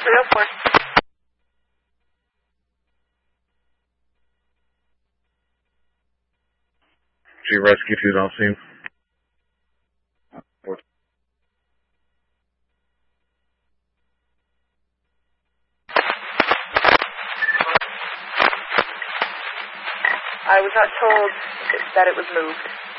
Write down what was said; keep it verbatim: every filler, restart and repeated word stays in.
three oh four. G Rescue two's on scene. I was not told that it was moved.